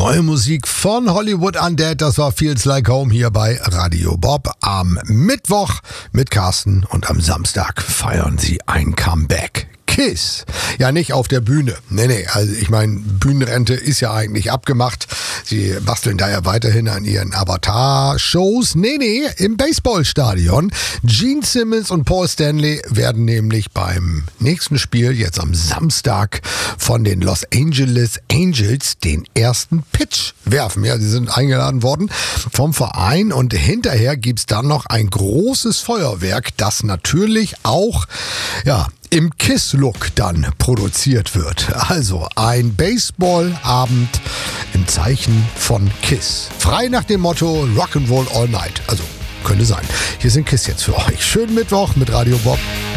Neue Musik von Hollywood Undead, das war Feels Like Home hier bei Radio Bob am Mittwoch mit Carsten und am Samstag feiern sie ein Comeback. Kiss. Ja, nicht auf der Bühne. Nee, also ich meine, Bühnenrente ist ja eigentlich abgemacht. Sie basteln da ja weiterhin an ihren Avatar-Shows. Nee, im Baseballstadion. Gene Simmons und Paul Stanley werden nämlich beim nächsten Spiel, jetzt am Samstag, von den Los Angeles Angels den ersten Pitch werfen. Ja, sie sind eingeladen worden vom Verein und hinterher gibt's dann noch ein großes Feuerwerk, das natürlich auch, im Kiss-Look dann produziert wird. Also ein Baseballabend im Zeichen von Kiss. Frei nach dem Motto Rock'n'Roll All Night. Also könnte sein. Hier sind Kiss jetzt für euch. Schönen Mittwoch mit Radio Bob.